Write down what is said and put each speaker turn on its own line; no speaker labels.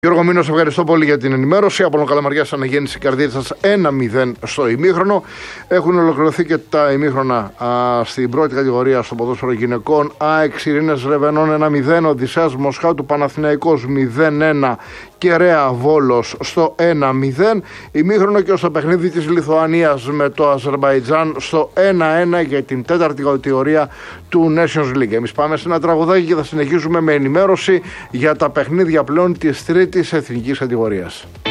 Γιώργο Μήνος, ευχαριστώ πολύ για την ενημέρωση. Από Καλαμαριάς Αναγέννηση Καρδίτσας 1-0 στο ημίχρονο. Έχουν ολοκληρωθεί και τα ημίχρονα στην πρώτη κατηγορία στο ποδόσφαιρο γυναικών. ΑΕΚ Ειρήνες Ρεβενών 1-0, Οδυσσέας Μοσχάτου Παναθηναϊκός 0-1, Κεραία Βόλος στο 1-0. Ημίχρονο και στο παιχνίδι της Λιθουανίας με το Αζερμπαϊτζάν στο 1-1 για την τέταρτη κατηγορία του Nations League. Εμείς πάμε σε ένα τραγουδάκι και θα συνεχίσουμε με ενημέρωση για τα παιχνίδια πλέον της τρίτης εθνικής κατηγορίας.